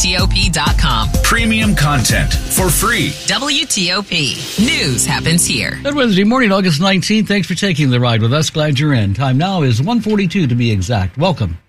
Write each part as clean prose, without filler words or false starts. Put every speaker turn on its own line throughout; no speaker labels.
WTOP.com.
Premium content for free.
WTOP. News happens here.
Good Wednesday morning, August 19th. Thanks for taking the ride with us. Glad you're in. Time now is 1:42 to be exact. Welcome.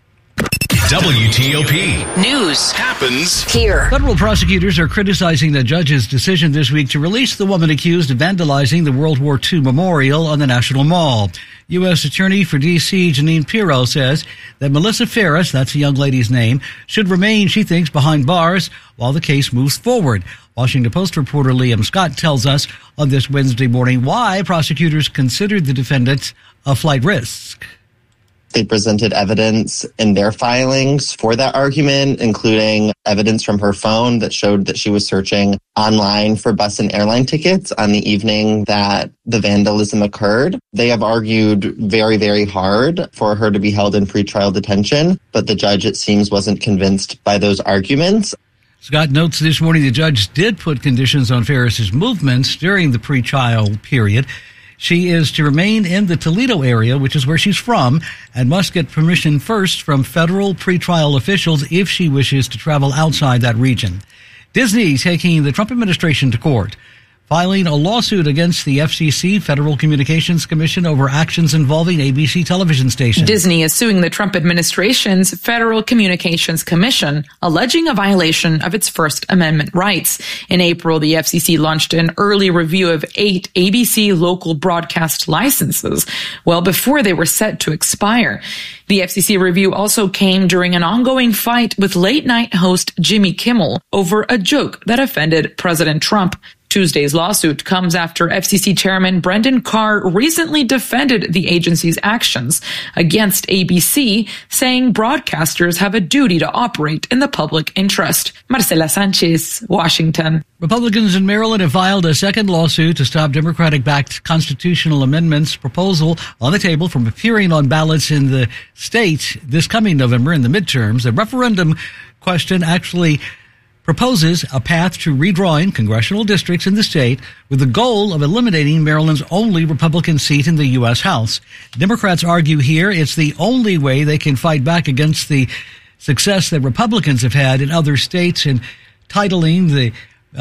WTOP.
News
happens
here.
Federal prosecutors are criticizing the judge's decision this week to release the woman accused of vandalizing the World War II memorial on the National Mall. U.S. Attorney for D.C. Jeanine Pirro says that Melissa Ferris, that's the young lady's name, should remain, she thinks, behind bars while the case moves forward. Washington Post reporter Liam Scott tells us on this Wednesday morning why prosecutors considered the defendant a flight risk.
They presented evidence in their filings for that argument, including evidence from her phone that showed that she was searching online for bus and airline tickets on the evening that the vandalism occurred. They have argued very, very hard for her to be held in pretrial detention, but the judge, it seems, wasn't convinced by those arguments.
Scott notes this morning the judge did put conditions on Ferris's movements during the pretrial period. She is to remain in the Toledo area, which is where she's from, and must get permission first from federal pretrial officials if she wishes to travel outside that region. Disney taking the Trump administration to court, filing a lawsuit against the FCC, Federal Communications Commission, over actions involving ABC television stations.
Disney is suing the Trump administration's Federal Communications Commission, alleging a violation of its First Amendment rights. In April, the FCC launched an early review of 8 ABC local broadcast licenses, well before they were set to expire. The FCC review also came during an ongoing fight with late-night host Jimmy Kimmel over a joke that offended President Trump. Tuesday's lawsuit comes after FCC Chairman Brendan Carr recently defended the agency's actions against ABC, saying broadcasters have a duty to operate in the public interest. Marcela Sanchez, Washington.
Republicans in Maryland have filed a second lawsuit to stop Democratic-backed constitutional amendments proposal on the table from appearing on ballots in the state this coming November in the midterms. The referendum question actually proposes a path to redrawing congressional districts in the state with the goal of eliminating Maryland's only Republican seat in the U.S. House. Democrats argue here it's the only way they can fight back against the success that Republicans have had in other states in titling the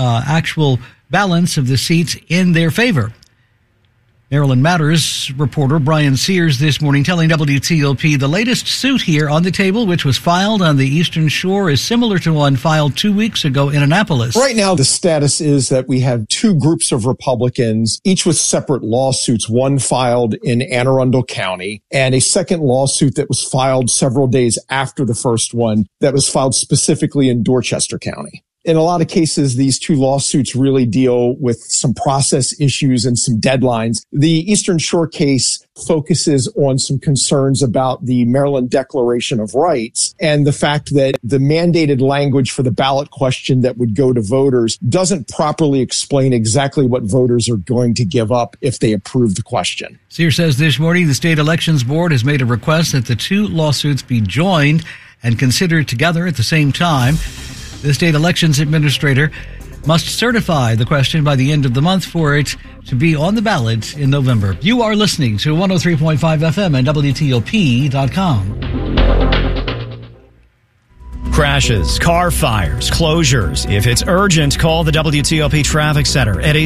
actual balance of the seats in their favor. Maryland Matters reporter Brian Sears this morning telling WTOP the latest suit here on the table, which was filed on the Eastern Shore, is similar to one filed 2 weeks ago in Annapolis.
Right now, the status is that we have two groups of Republicans, each with separate lawsuits, one filed in Anne Arundel County and a second lawsuit that was filed several days after the first one that was filed specifically in Dorchester County. In a lot of cases, these two lawsuits really deal with some process issues and some deadlines. The Eastern Shore case focuses on some concerns about the Maryland Declaration of Rights and the fact that the mandated language for the ballot question that would go to voters doesn't properly explain exactly what voters are going to give up if they approve the question.
Sears says this morning the State Elections Board has made a request that the two lawsuits be joined and considered together at the same time. The state elections administrator must certify the question by the end of the month for it to be on the ballot in November. You are listening to 103.5 FM and WTOP.com.
Crashes, car fires, closures. If it's urgent, call the WTOP Traffic Center at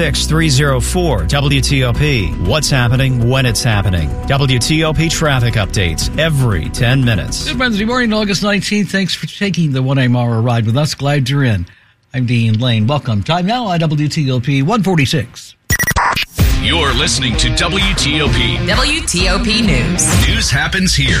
866-304-WTOP. What's happening when it's happening. WTOP traffic updates every 10 minutes.
Good Wednesday morning, August 19th. Thanks for taking the 1-hour ride with us. Glad you're in. I'm Dean Lane. Welcome. Time now on WTOP 146.
You're listening to WTOP.
WTOP News.
News happens here.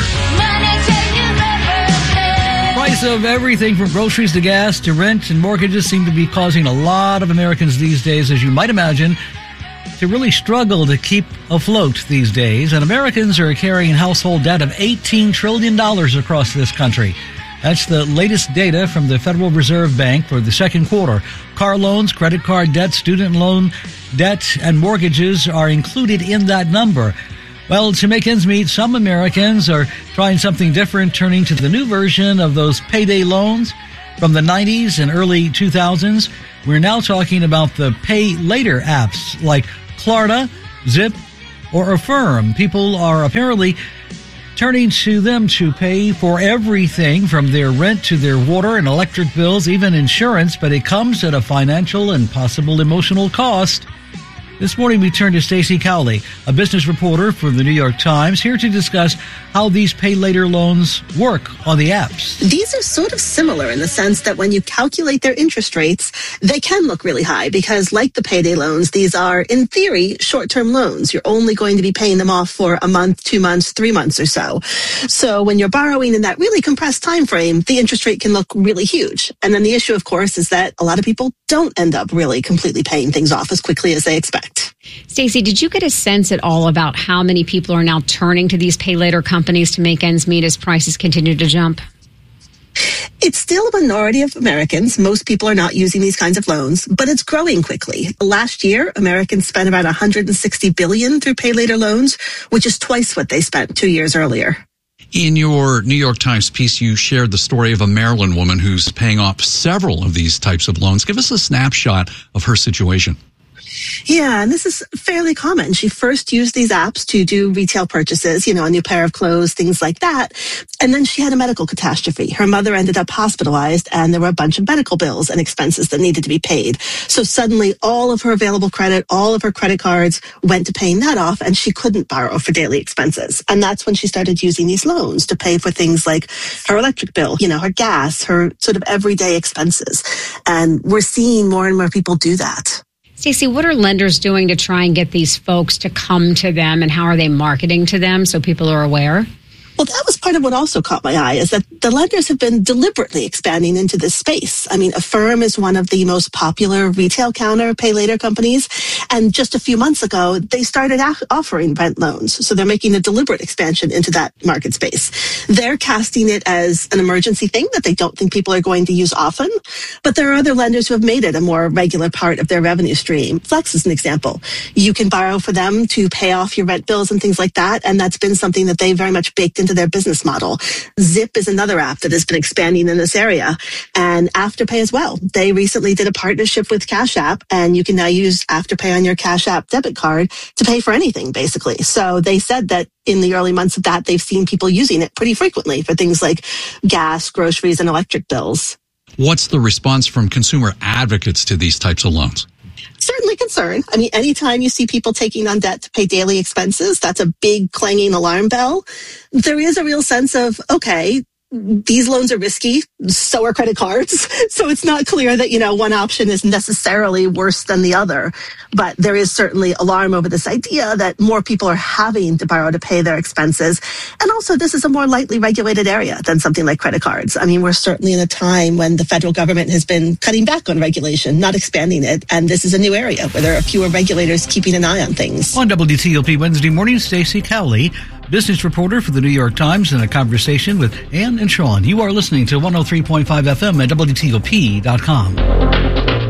Price of everything from groceries to gas to rent and mortgages seem to be causing a lot of Americans these days, as you might imagine, to really struggle to keep afloat these days. And Americans are carrying household debt of $18 trillion across this country. That's the latest data from the Federal Reserve Bank for the second quarter. Car loans, credit card debt, student loan debt, and mortgages are included in that number. Well, to make ends meet, some Americans are trying something different, turning to the new version of those payday loans from the 90s and early 2000s. We're now talking about the pay later apps like Klarna, Zip, or Affirm. People are apparently turning to them to pay for everything from their rent to their water and electric bills, even insurance, but it comes at a financial and possible emotional cost. This morning we turn to Stacey Cowley, a business reporter for the New York Times, here to discuss how these pay later loans work on the apps.
These are sort of similar in the sense that when you calculate their interest rates, they can look really high because, like the payday loans, these are, in theory, short-term loans. You're only going to be paying them off for a month, 2 months, 3 months or so. So when you're borrowing in that really compressed time frame, the interest rate can look really huge. And then the issue, of course, is that a lot of people don't end up really completely paying things off as quickly as they expect.
Stacey, did you get a sense at all about how many people are now turning to these pay later companies to make ends meet as prices continue to jump?
It's still a minority of Americans. Most people are not using these kinds of loans, but it's growing quickly. Last year, Americans spent about $160 billion through pay later loans, which is twice what they spent 2 years earlier.
In your New York Times piece, you shared the story of a Maryland woman who's paying off several of these types of loans. Give us a snapshot of her situation.
Yeah, and this is fairly common. She first used these apps to do retail purchases, a new pair of clothes, things like that. And then she had a medical catastrophe. Her mother ended up hospitalized, and there were a bunch of medical bills and expenses that needed to be paid. So suddenly all of her available credit, all of her credit cards went to paying that off, and she couldn't borrow for daily expenses. And that's when she started using these loans to pay for things like her electric bill, her gas, her sort of everyday expenses. And we're seeing more and more people do that.
Stacey, what are lenders doing to try and get these folks to come to them, and how are they marketing to them so people are aware?
Well, that was part of what also caught my eye, is that the lenders have been deliberately expanding into this space. I mean, Affirm is one of the most popular retail counter pay later companies. And just a few months ago, they started offering rent loans. So they're making a deliberate expansion into that market space. They're casting it as an emergency thing that they don't think people are going to use often. But there are other lenders who have made it a more regular part of their revenue stream. Flex is an example. You can borrow for them to pay off your rent bills and things like that. And that's been something that they very much baked into their business model. Zip is another app that has been expanding in this area, and Afterpay as well. They recently did a partnership with Cash App, and you can now use Afterpay on your Cash App debit card to pay for anything, basically. So they said that in the early months of that, they've seen people using it pretty frequently for things like gas, groceries, and electric bills.
What's the response from consumer advocates to these types of loans?
Certainly concern. I mean, anytime you see people taking on debt to pay daily expenses, that's a big clanging alarm bell. There is a real sense of, okay, these loans are risky, so are credit cards. So it's not clear that, one option is necessarily worse than the other. But there is certainly alarm over this idea that more people are having to borrow to pay their expenses. And also, this is a more lightly regulated area than something like credit cards. I mean, we're certainly in a time when the federal government has been cutting back on regulation, not expanding it. And this is a new area where there are fewer regulators keeping an eye on things.
On WTOP Wednesday morning, Stacey Cowley, business reporter for the New York Times, in a conversation with Ann and Sean. You are listening to 103.5 FM at WTOP.com.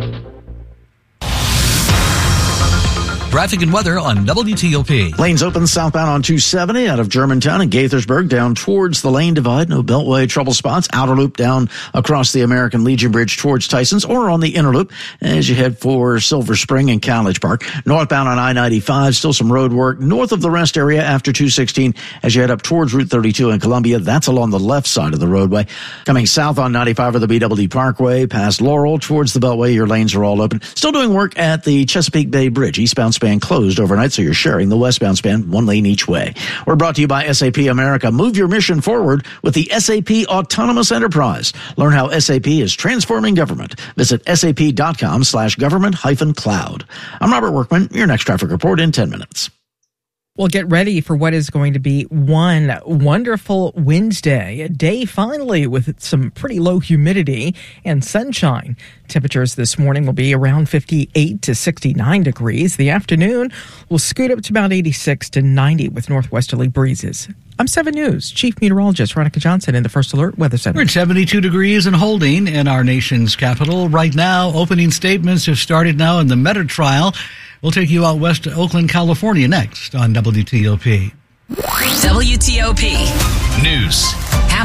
Traffic and weather on WTOP.
Lanes open southbound on 270 out of Germantown and Gaithersburg down towards the Lane Divide. No Beltway trouble spots. Outer loop down across the American Legion Bridge towards Tysons, or on the inner loop as you head for Silver Spring and College Park. Northbound on I-95, still some road work north of the rest area after 216 as you head up towards Route 32 in Columbia. That's along the left side of the roadway. Coming south on 95 of the BW Parkway past Laurel towards the Beltway. Your lanes are all open. Still doing work at the Chesapeake Bay Bridge. Eastbound span closed overnight, so you're sharing the westbound span, one lane each way. We're brought to you by SAP America. Move your mission forward with the SAP Autonomous Enterprise. Learn how SAP is transforming government. Visit sap.com/government-cloud. I'm Robert Workman. Your next traffic report in 10 minutes.
Well, get ready for what is going to be one wonderful Wednesday, a day finally with some pretty low humidity and sunshine. Temperatures this morning will be around 58 to 69 degrees. The afternoon will scoot up to about 86 to 90 with northwesterly breezes. I'm 7 News Chief Meteorologist Veronica Johnson in the First Alert Weather Center.
We're at 72 degrees and holding in our nation's capital. Right now, opening statements have started now in the Meta trial. We'll take you out west to Oakland, California next on WTOP.
WTOP.
News.
Happening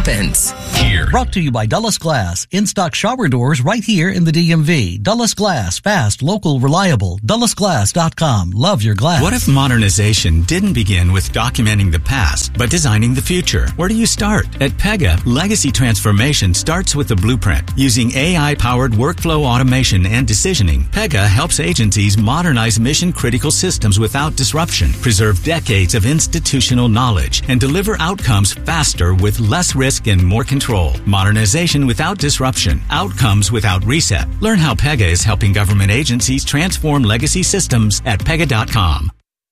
happens
here.
Brought to you by Dulles Glass. In-stock shower doors right here in the DMV. Dulles Glass. Fast, local, reliable. DullesGlass.com. Love your glass.
What if modernization didn't begin with documenting the past, but designing the future? Where do you start? At Pega, legacy transformation starts with the blueprint. Using AI-powered workflow automation and decisioning, Pega helps agencies modernize mission-critical systems without disruption, preserve decades of institutional knowledge, and deliver outcomes faster with less risk and more control. Modernization without disruption. Outcomes without reset. Learn how Pega is helping government agencies transform legacy systems at Pega.com.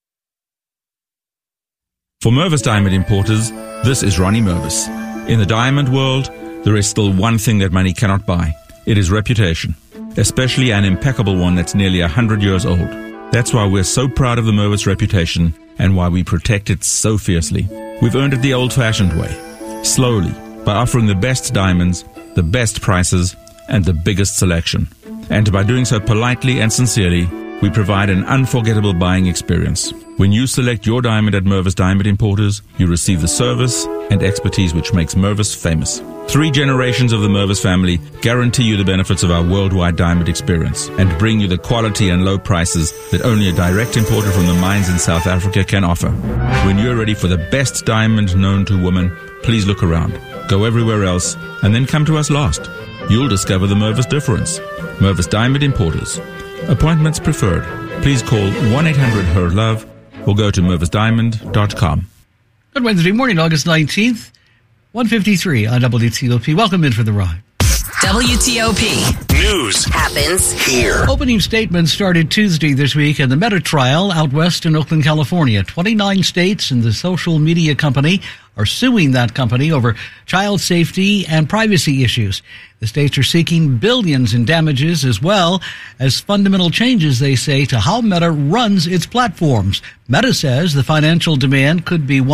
For Mervis Diamond Importers, this is Ronnie Mervis. In the diamond world, there is still one thing that money cannot buy. It is reputation, especially an impeccable one that's nearly 100 years old. That's why we're so proud of the Mervis reputation and why we protect it so fiercely. We've earned it the old-fashioned way, slowly, by offering the best diamonds, the best prices, and the biggest selection. And by doing so politely and sincerely, we provide an unforgettable buying experience. When you select your diamond at Mervis Diamond Importers, you receive the service and expertise which makes Mervis famous. 3 generations of the Mervis family guarantee you the benefits of our worldwide diamond experience and bring you the quality and low prices that only a direct importer from the mines in South Africa can offer. When you're ready for the best diamond known to woman, please look around. Go everywhere else, and then come to us last. You'll discover the Mervis difference. Mervis Diamond Importers. Appointments preferred. Please call 1-800-HER-LOVE or go to mervisdiamond.com.
Good Wednesday morning, August 19th, 1:53 on WTOP. Welcome in for the ride.
WTOP
News
happens
here.
Opening statements started Tuesday this week in the Meta trial out west in Oakland, California. 29 states and the social media company are suing that company over child safety and privacy issues. The states are seeking billions in damages as well as fundamental changes, they say, to how Meta runs its platforms. Meta says the financial demand could be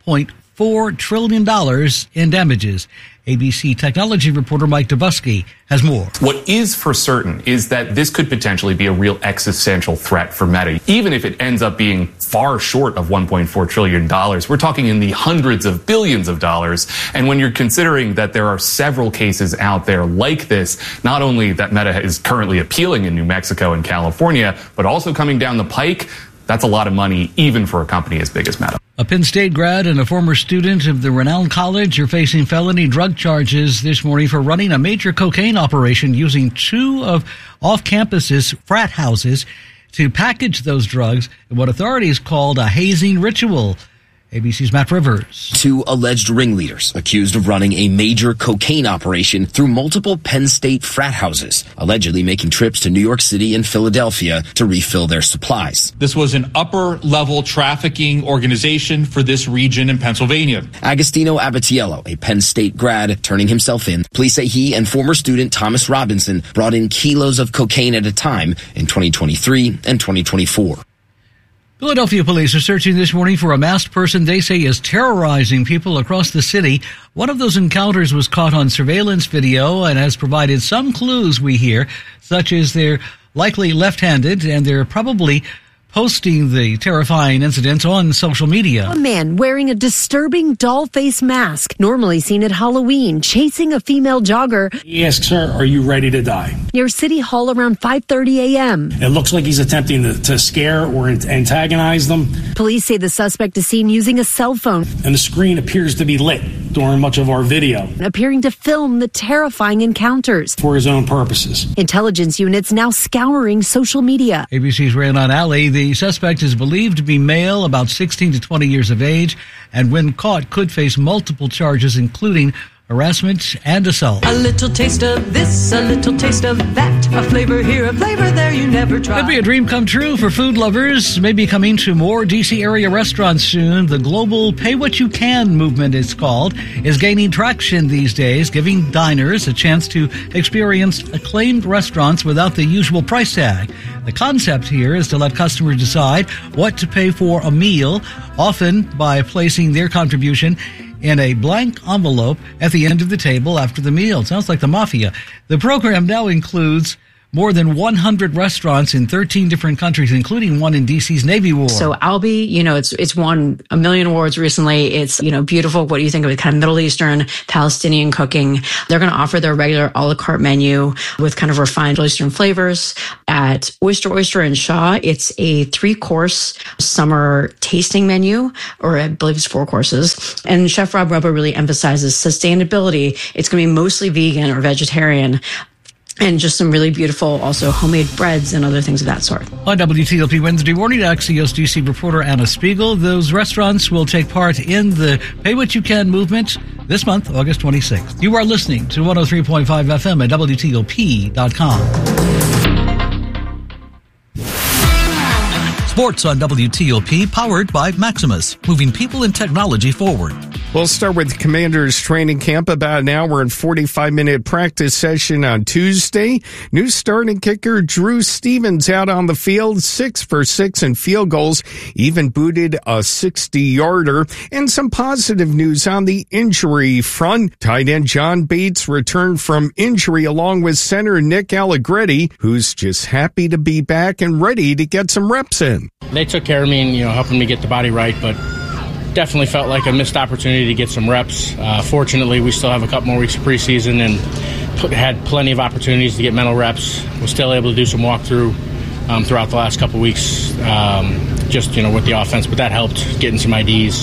$1.4 trillion in damages. ABC technology reporter Mike Dubusky has more.
What is for certain is that this could potentially be a real existential threat for Meta. Even if it ends up being far short of $1.4 trillion, we're talking in the hundreds of billions of dollars. And when you're considering that there are several cases out there like this, not only that Meta is currently appealing in New Mexico and California, but also coming down the pike, that's a lot of money even for a company as big as Meta.
A Penn State grad and a former student of the renowned college are facing felony drug charges this morning for running a major cocaine operation using 2 of off-campus's frat houses to package those drugs in what authorities called a hazing ritual. ABC's Matt Rivers.
2 alleged ringleaders accused of running a major cocaine operation through multiple Penn State frat houses, allegedly making trips to New York City and Philadelphia to refill their supplies.
This was an upper-level trafficking organization for this region in Pennsylvania.
Agostino Abatiello, a Penn State grad, turning himself in. Police say he and former student Thomas Robinson brought in kilos of cocaine at a time in 2023 and 2024.
Philadelphia police are searching this morning for a masked person they say is terrorizing people across the city. One of those encounters was caught on surveillance video and has provided some clues, we hear, such as they're likely left-handed and they're probably posting the terrifying incidents on social media.
A man wearing a disturbing doll face mask, normally seen at Halloween, chasing a female jogger.
He asks her, "Are you ready to die?"
Near City Hall around 5:30 a.m.
It looks like he's attempting to scare or antagonize them.
Police say the suspect is seen using a cell phone.
And the screen appears to be lit during much of our video.
Appearing to film the terrifying encounters.
For his own purposes.
Intelligence units now scouring social media.
ABC's Raynon Alley. The suspect is believed to be male, about 16 to 20 years of age, and when caught could face multiple charges, including harassment and assault.
A little taste of this, a little taste of that, a flavor here, a flavor there you never tried.
Could be a dream come true for food lovers, maybe coming to more D.C. area restaurants soon. The global Pay What You Can movement, it's called, is gaining traction these days, giving diners a chance to experience acclaimed restaurants without the usual price tag. The concept here is to let customers decide what to pay for a meal, often by placing their contribution in a blank envelope at the end of the table after the meal. Sounds like the mafia. The program now includes more than 100 restaurants in 13 different countries, including one in D.C.'s Navy Ward.
So Albi, it's won a million awards recently. It's, beautiful. What do you think of it? Kind of Middle Eastern, Palestinian cooking. They're going to offer their regular a la carte menu with kind of refined Middle Eastern flavors. At Oyster and Shaw, it's a 3-course summer tasting menu, or I believe it's 4 courses. And Chef Rob Rubba really emphasizes sustainability. It's going to be mostly vegan or vegetarian. And just some really beautiful, also homemade breads and other things of that sort.
On WTOP Wednesday morning, Axios DC reporter Anna Spiegel. Those restaurants will take part in the Pay What You Can movement this month, August 26th. You are listening to 103.5 FM at WTOP.com. Sports on WTOP, powered by Maximus, moving people and technology forward.
We'll start with Commanders training camp. About an hour and 45-minute practice session on Tuesday. New starting kicker Drew Stevens out on the field, 6 for 6 in field goals, even booted a 60-yarder. And some positive news on the injury front. Tight end John Bates returned from injury along with center Nick Allegretti, who's just happy to be back and ready to get some reps in.
They took care of me and, helping me get the body right, but definitely felt like a missed opportunity to get some reps. Fortunately, we still have a couple more weeks of preseason and had plenty of opportunities to get mental reps. Was still able to do some walkthrough throughout the last couple weeks, with the offense, but that helped getting some IDs.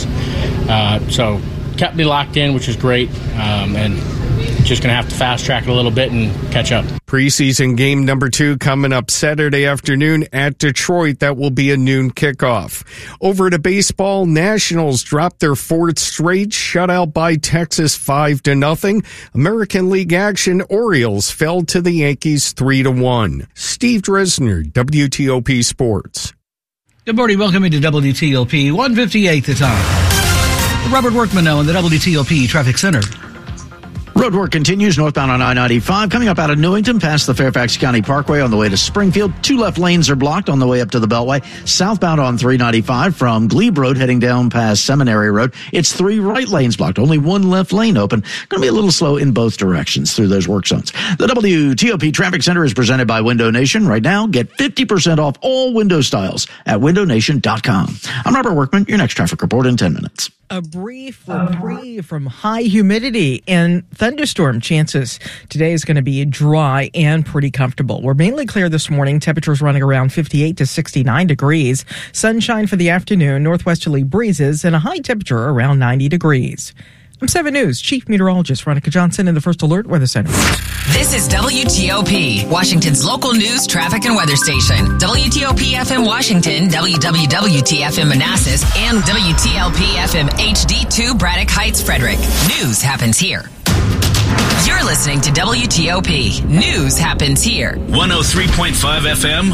So kept me locked in, which was great, and just going to have to fast track it a little bit and catch up.
Preseason game number 2 coming up Saturday afternoon at Detroit. That will be a noon kickoff. Over to baseball, Nationals dropped their 4th straight, shut out by Texas 5-0. American League action, Orioles fell to the Yankees 3-1. Steve Dresner, WTOP Sports.
Good morning. Welcome into WTOP. 1:58 the time. Robert Workman now in the WTOP Traffic Center.
Road work continues northbound on I-95, coming up out of Newington past the Fairfax County Parkway on the way to Springfield. 2 left lanes are blocked on the way up to the Beltway. Southbound on 395 from Glebe Road heading down past Seminary Road. It's 3 right lanes blocked, only 1 left lane open. Going to be a little slow in both directions through those work zones. The WTOP Traffic Center is presented by Window Nation. Right now, get 50% off all window styles at windownation.com. I'm Robert Workman, your next traffic report in 10 minutes.
A brief reprieve from high humidity and thunderstorm chances. Today is going to be dry and pretty comfortable. We're mainly clear this morning. Temperatures running around 58 to 69 degrees. Sunshine for the afternoon, northwesterly breezes, and a high temperature around 90 degrees. I'm 7 News Chief Meteorologist Veronica Johnson in the First Alert Weather Center.
This is WTOP, Washington's local news, traffic, and weather station. WTOP FM Washington, WWWT FM Manassas, and WTLP FM HD2 Braddock Heights, Frederick. News happens here. You're listening to WTOP. News happens here.
103.5 FM,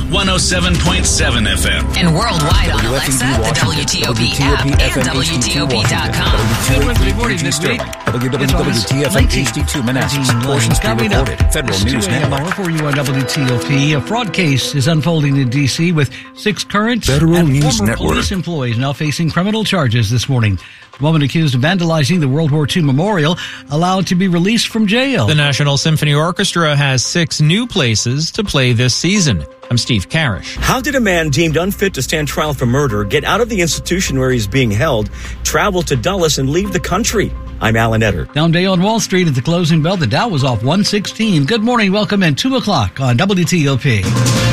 107.7 FM.
And worldwide on Alexa, the WTOP app, and WTOP.com.
Good morning this week.
WWTFM HD2 Manassas. Portions pre-recorded. Federal News Network.
For you on WTOP. A fraud case is unfolding in D.C. with 6 current
Federal
and
News
former
Network.
police employees now facing criminal charges this morning. The woman accused of vandalizing the World War II memorial allowed to be released from jail.
The National Symphony Orchestra has 6 new places to play this season. I'm Steve Karish.
How did a man deemed unfit to stand trial for murder get out of the institution where he's being held, travel to Dulles, and leave the country? I'm Alan Etter.
Down day on Wall Street at the closing bell. The Dow was off 116. Good morning. Welcome in 2 o'clock on WTOP.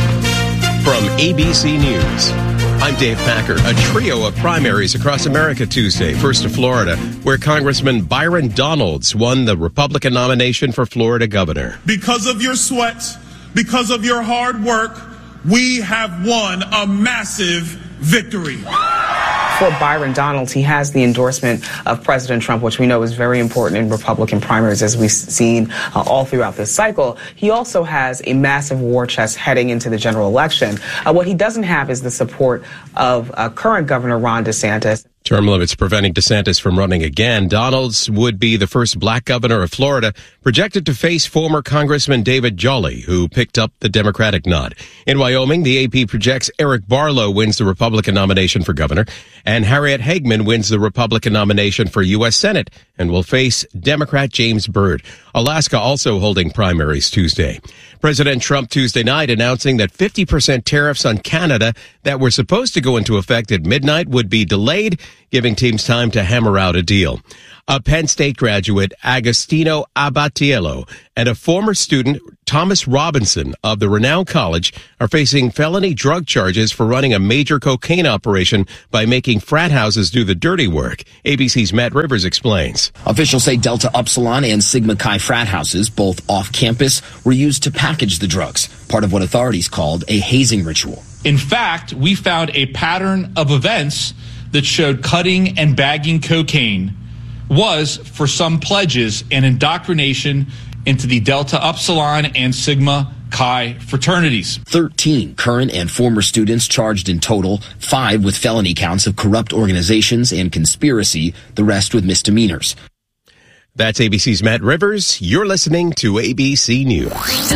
From ABC News, I'm Dave Packer. A trio of primaries across America Tuesday. First to Florida, where Congressman Byron Donalds won the Republican nomination for Florida governor.
Because of your sweat, because of your hard work, we have won a massive victory.
For Byron Donalds, he has the endorsement of President Trump, which we know is very important in Republican primaries, as we've seen all throughout this cycle. He also has a massive war chest heading into the general election. What he doesn't have is the support of current Governor Ron DeSantis.
Term limits preventing DeSantis from running again. Donalds would be the first black governor of Florida, projected to face former Congressman David Jolly, who picked up the Democratic nod. In Wyoming, the AP projects Eric Barlow wins the Republican nomination for governor, and Harriet Hagman wins the Republican nomination for U.S. Senate and will face Democrat James Byrd. Alaska also holding primaries Tuesday. President Trump Tuesday night announcing that 50% tariffs on Canada that were supposed to go into effect at midnight would be delayed, giving teams time to hammer out a deal. A Penn State graduate, Agostino Abatiello, and a former student, Thomas Robinson, of the renowned college, are facing felony drug charges for running a major cocaine operation by making frat houses do the dirty work. ABC's Matt Rivers explains.
Officials say Delta Upsilon and Sigma Chi frat houses, both off campus, were used to package the drugs, part of what authorities called a hazing ritual.
In fact, we found a pattern of events that showed cutting and bagging cocaine was, for some pledges, an indoctrination into the Delta Upsilon and Sigma Chi fraternities.
13 current and former students charged in total, 5 with felony counts of corrupt organizations and conspiracy, the rest with misdemeanors.
That's ABC's Matt Rivers. You're listening to ABC News.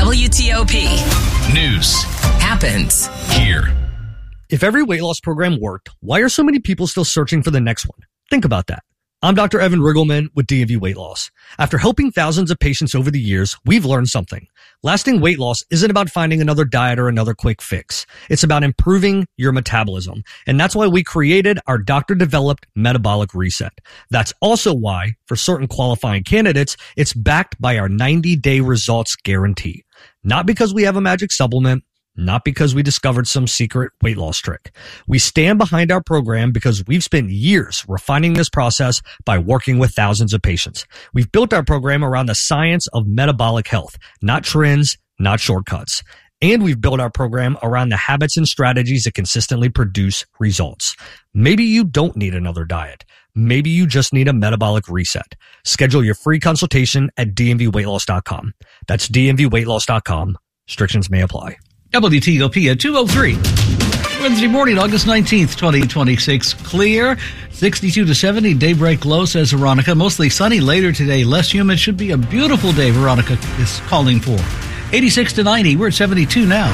WTOP.
News
happens
here.
If every weight loss program worked, why are so many people still searching for the next one? Think about that. I'm Dr. Evan Riggleman with DMV Weight Loss. After helping thousands of patients over the years, we've learned something. Lasting weight loss isn't about finding another diet or another quick fix. It's about improving your metabolism. And that's why we created our doctor-developed metabolic reset. That's also why, for certain qualifying candidates, it's backed by our 90-day results guarantee. Not because we have a magic supplement, not because we discovered some secret weight loss trick. We stand behind our program because we've spent years refining this process by working with thousands of patients. We've built our program around the science of metabolic health, not trends, not shortcuts. And we've built our program around the habits and strategies that consistently produce results. Maybe you don't need another diet. Maybe you just need a metabolic reset. Schedule your free consultation at dmvweightloss.com. That's dmvweightloss.com. Restrictions may apply.
WTOP at 2:03. Wednesday morning, August 19th, 2026. Clear, 62 to 70. Daybreak low, says Veronica. Mostly sunny later today. Less humid. Should be a beautiful day, Veronica is calling for. 86 to 90. We're at 72 now.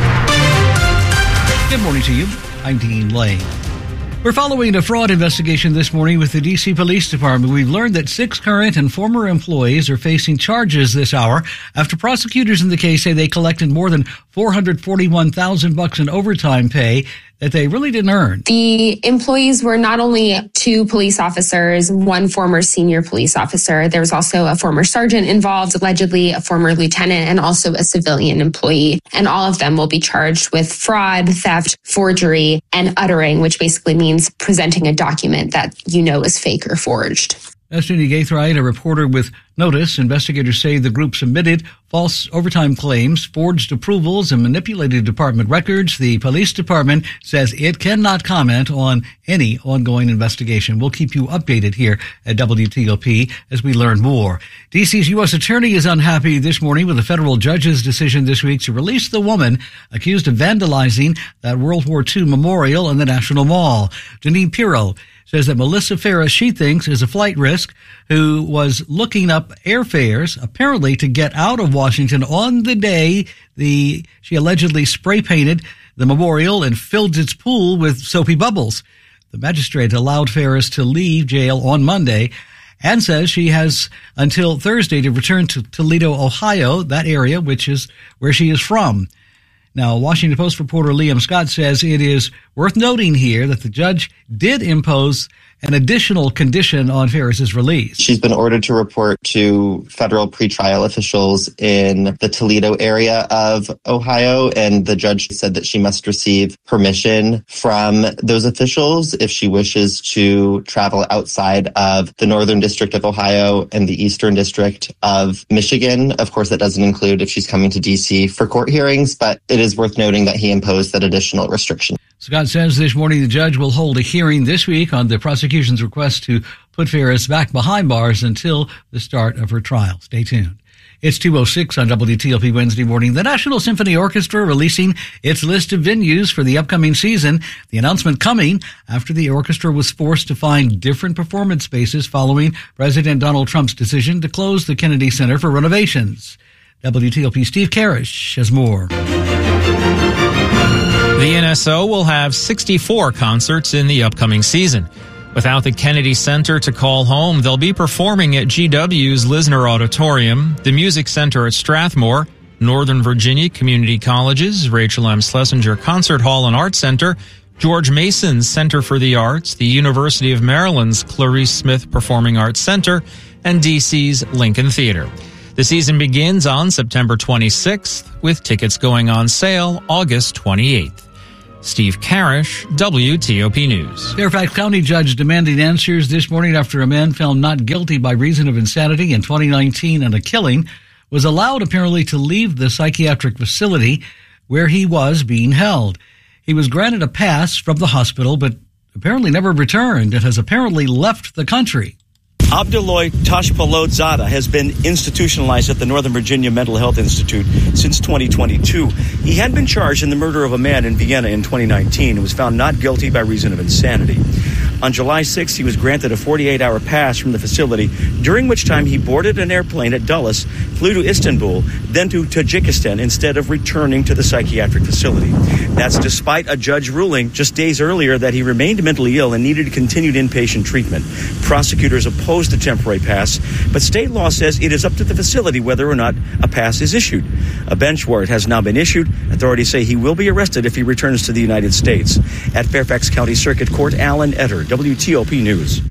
Good morning to you. I'm Dean Lane. We're following a fraud investigation this morning with the D.C. Police Department. We've learned that 6 current and former employees are facing charges this hour after prosecutors in the case say they collected more than $441,000 in overtime pay that they really didn't earn.
The employees were not only 2 police officers, 1 former senior police officer. There was also a former sergeant involved, allegedly a former lieutenant, and also a civilian employee. And all of them will be charged with fraud, theft, forgery, and uttering, which basically means presenting a document that you know is fake or forged.
Destiny Gaithright, a reporter with Notice. Investigators say the group submitted false overtime claims, forged approvals, and manipulated department records. The police department says it cannot comment on any ongoing investigation. We'll keep you updated here at WTOP as we learn more. D.C.'s U.S. attorney is unhappy this morning with a federal judge's decision this week to release the woman accused of vandalizing that World War II memorial in the National Mall. Janine Pirro says that Melissa Ferris, she thinks, is a flight risk who was looking up airfares, apparently to get out of Washington on the day she allegedly spray painted the memorial and filled its pool with soapy bubbles. The magistrate allowed Ferris to leave jail on Monday and says she has until Thursday to return to Toledo, Ohio, that area, which is where she is from. Now, Washington Post reporter Liam Scott says it is worth noting here that the judge did impose an additional condition on Ferris's release.
She's been ordered to report to federal pretrial officials in the Toledo area of Ohio, and the judge said that she must receive permission from those officials if she wishes to travel outside of the Northern District of Ohio and the Eastern District of Michigan. Of course, that doesn't include if she's coming to D.C. for court hearings, but it is worth noting that he imposed that additional restriction.
Scott says this morning the judge will hold a hearing this week on the prosecution's request to put Ferris back behind bars until the start of her trial. Stay tuned. It's 2:06 on WTOP Wednesday morning. The National Symphony Orchestra releasing its list of venues for the upcoming season. The announcement coming after the orchestra was forced to find different performance spaces following President Donald Trump's decision to close the Kennedy Center for renovations. WTOP Steve Karish has more.
The NSO will have 64 concerts in the upcoming season. Without the Kennedy Center to call home, they'll be performing at GW's Lisner Auditorium, the Music Center at Strathmore, Northern Virginia Community College's Rachel M. Schlesinger Concert Hall and Arts Center, George Mason's Center for the Arts, the University of Maryland's Clarice Smith Performing Arts Center, and DC's Lincoln Theater. The season begins on September 26th, with tickets going on sale August 28th. Steve Karish, WTOP News.
Fairfax County judge demanding answers this morning after a man found not guilty by reason of insanity in 2019 and a killing was allowed apparently to leave the psychiatric facility where he was being held. He was granted a pass from the hospital, but apparently never returned and has apparently left the country.
Abduloy Tashpalodzada has been institutionalized at the Northern Virginia Mental Health Institute since 2022. He had been charged in the murder of a man in Vienna in 2019 and was found not guilty by reason of insanity. On July 6th, he was granted a 48-hour pass from the facility, during which time he boarded an airplane at Dulles, flew to Istanbul, then to Tajikistan instead of returning to the psychiatric facility. That's despite a judge ruling just days earlier that he remained mentally ill and needed continued inpatient treatment. Prosecutors opposed the temporary pass, but state law says it is up to the facility whether or not a pass is issued. A bench warrant has now been issued. Authorities say he will be arrested if he returns to the United States. At Fairfax County Circuit Court, Alan Etter, WTOP News.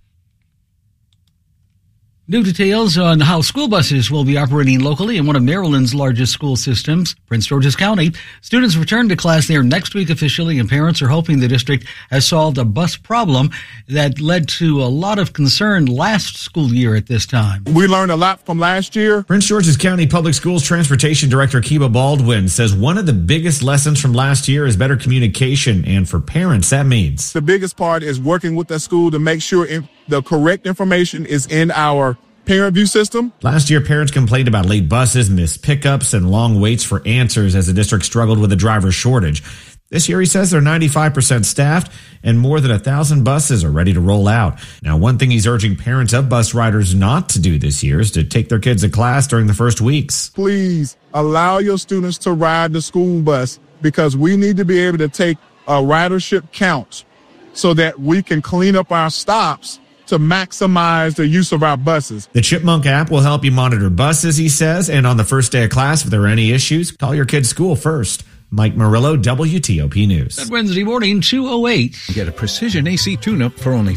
New details on how school buses will be operating locally in one of Maryland's largest school systems, Prince George's County. Students return to class there next week officially, and parents are hoping the district has solved a bus problem that led to a lot of concern last school year at this time.
We learned a lot from last year.
Prince George's County Public Schools Transportation Director Kiba Baldwin says one of the biggest lessons from last year is better communication, and for parents, that means
the biggest part is working with the school to make sure the correct information is in our parent view system.
Last year, parents complained about late buses, missed pickups, and long waits for answers as the district struggled with a driver shortage. This year, he says they're 95% staffed and more than 1,000 buses are ready to roll out. Now, one thing he's urging parents of bus riders not to do this year is to take their kids to class during the first weeks.
Please allow your students to ride the school bus because we need to be able to take a ridership count so that we can clean up our stops to maximize the use of our buses.
The Chipmunk app will help you monitor buses, he says, and on the first day of class, if there are any issues, call your kid's school first. Mike Murillo, WTOP News.
That Wednesday morning, 2:08.
Get a precision AC tune-up for only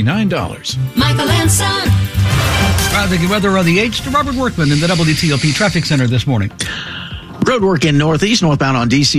$69.
Michael and Son.
Traffic and weather on the 8th to Robert Workman in the WTOP Traffic Center this morning.
Road work in Northeast, northbound on DC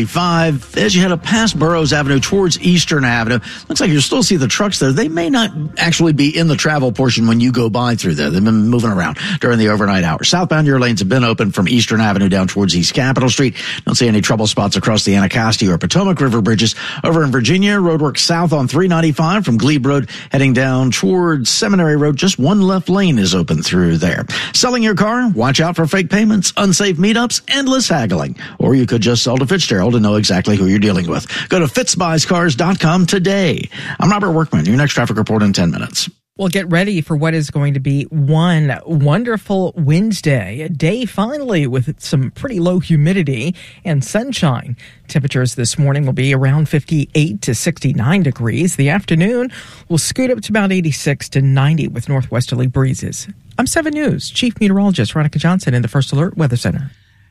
295. As you head up past Burroughs Avenue towards Eastern Avenue, looks like you'll still see the trucks there. They may not actually be in the travel portion when you go by through there. They've been moving around during the overnight hours. Southbound, your lanes have been open from Eastern Avenue down towards East Capitol Street. Don't see any trouble spots across the Anacostia or Potomac River bridges. Over in Virginia, road work south on 395 from Glebe Road heading down towards Seminary Road. Just one left lane is open through there. Selling your car? Watch out for fake payments, unsafe meetups, endless haggling. Or you could just sell to Fitzgerald and know exactly who you're dealing with. Go to fitzbuyscars.com today. I'm Robert Workman. Your next traffic report in 10 minutes.
Well, get ready for what is going to be one wonderful Wednesday, a day finally with some pretty low humidity and sunshine. Temperatures this morning will be around 58 to 69 degrees. The afternoon will scoot up to about 86 to 90 with northwesterly breezes. I'm 7 News Chief Meteorologist Ronica Johnson in the First Alert Weather Center.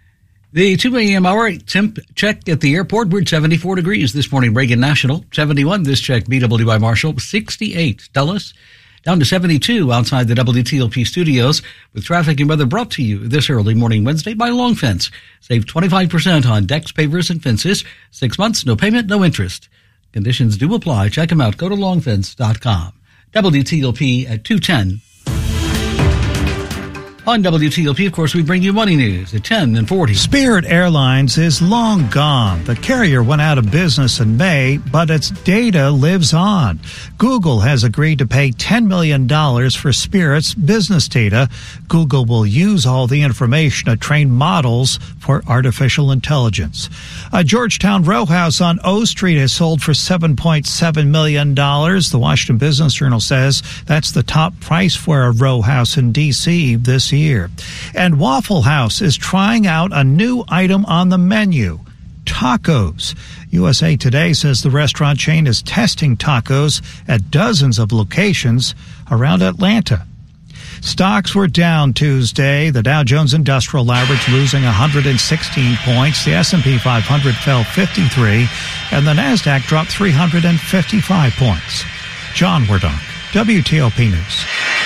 The 2 a.m. hour temp check at the airport, we're at 74 degrees this morning. Reagan National, 71 this check, BWI Marshall, 68 Dulles, down to 72 outside the WTOP studios, with traffic and weather brought to you this early morning Wednesday by Long Fence. Save 25% on decks, pavers, and fences. 6 months, no payment, no interest. Conditions do apply. Check them out. Go to longfence.com. WTOP at 2:10. On WTOP, of course, we bring you money news at 10 and 40.
Spirit Airlines is long gone. The carrier went out of business in May, but its data lives on. Google has agreed to pay $10 million for Spirit's business data. Google will use all the information to train models for artificial intelligence. A Georgetown row house on O Street is sold for $7.7 million. The Washington Business Journal says that's the top price for a row house in D.C. this year. And Waffle House is trying out a new item on the menu, tacos. USA Today says the restaurant chain is testing tacos at dozens of locations around Atlanta. Stocks were down Tuesday. The Dow Jones Industrial Average losing 116 points. The S&P 500 fell 53, and the Nasdaq dropped 355 points. John Wardonk, WTOP News.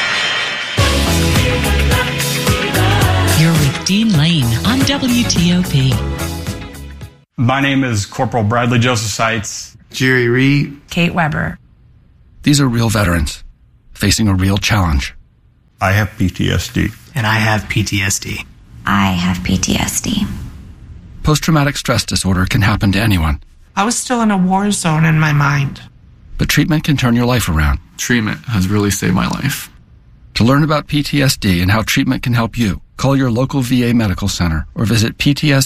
You're with Dean Lane on WTOP.
My name is Corporal Bradley Joseph Seitz.
Jerry Reed.
Kate Weber.
These are real veterans facing a real challenge.
I have PTSD.
And I have PTSD.
I have PTSD.
Post-traumatic stress disorder can happen to anyone.
I was still in a war zone in my mind.
But treatment can turn your life around. Treatment has really saved my life. To learn about PTSD and how treatment can help you, call your local VA medical center or visit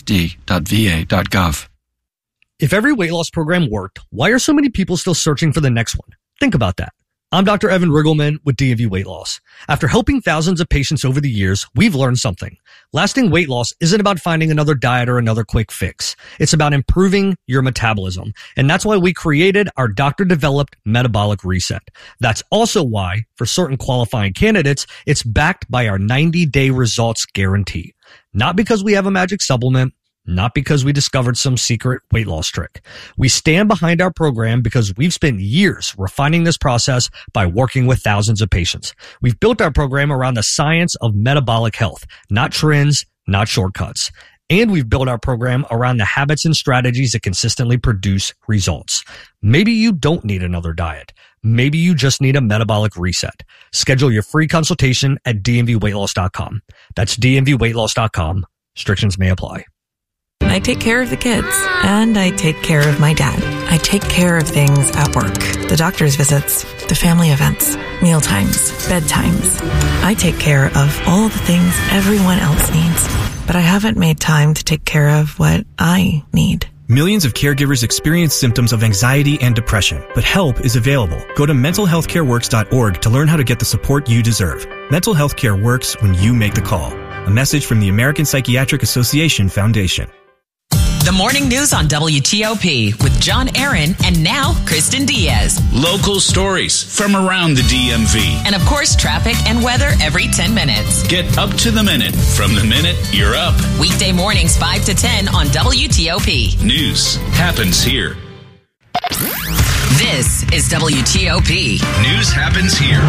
ptsd.va.gov.
If every weight loss program worked, why are so many people still searching for the next one? Think about that. I'm Dr. Evan Riggleman with DMV Weight Loss. After helping thousands of patients over the years, we've learned something. Lasting weight loss isn't about finding another diet or another quick fix. It's about improving your metabolism. And that's why we created our doctor-developed metabolic reset. That's also why, for certain qualifying candidates, it's backed by our 90-day results guarantee. Not because we have a magic supplement, not because we discovered some secret weight loss trick. We stand behind our program because we've spent years refining this process by working with thousands of patients. We've built our program around the science of metabolic health, not trends, not shortcuts. And we've built our program around the habits and strategies that consistently produce results. Maybe you don't need another diet. Maybe you just need a metabolic reset. Schedule your free consultation at dmvweightloss.com. That's dmvweightloss.com. Restrictions may apply.
I take care of the kids, and I take care of my dad. I take care of things at work, the doctor's visits, the family events, meal times, bedtimes. I take care of all the things everyone else needs, but I haven't made time to take care of what I need.
Millions of caregivers experience symptoms of anxiety and depression, but help is available. Go to mentalhealthcareworks.org to learn how to get the support you deserve. Mental health care works when you make the call. A message from the American Psychiatric Association Foundation.
The morning news on WTOP with John Aaron and now Kristen Diaz.
Local stories from around the DMV.
And of course, traffic and weather every 10 minutes.
Get up to the minute from the minute you're up.
Weekday mornings 5 to 10 on WTOP.
News happens here.
This is WTOP.
News happens here.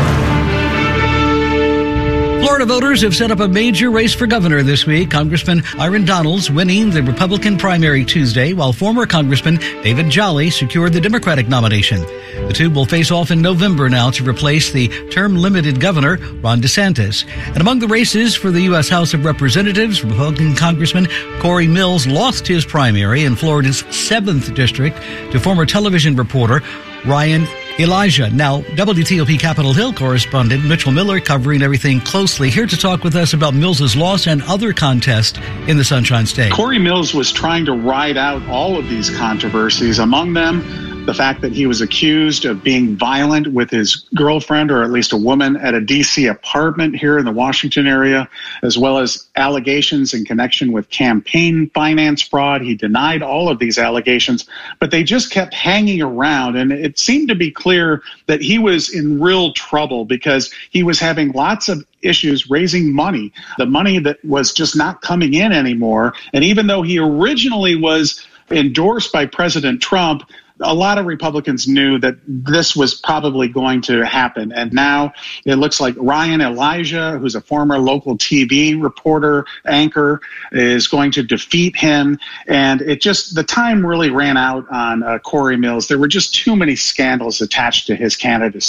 Florida voters have set up a major race for governor this week. Congressman Byron Donalds winning the Republican primary Tuesday, while former Congressman David Jolly secured the Democratic nomination. The two will face off in November now to replace the term-limited governor, Ron DeSantis. And among the races for the U.S. House of Representatives, Republican Congressman Corey Mills lost his primary in Florida's 7th district to former television reporter Ryan Elijah. Now, WTOP Capitol Hill correspondent Mitchell Miller covering everything closely, here to talk with us about Mills's loss and other contests in the Sunshine State.
Corey Mills was trying to ride out all of these controversies, among them the fact that he was accused of being violent with his girlfriend, or at least a woman, at a D.C. apartment here in the Washington area, as well as allegations in connection with campaign finance fraud. He denied all of these allegations, but they just kept hanging around. And it seemed to be clear that he was in real trouble because he was having lots of issues raising money, the money that was just not coming in anymore. And even though he originally was endorsed by President Trump, a lot of Republicans knew that this was probably going to happen. And now it looks like Ryan Elijah, who's a former local TV reporter, anchor, is going to defeat him. And the time really ran out on Corey Mills. There were just too many scandals attached to his candidacy.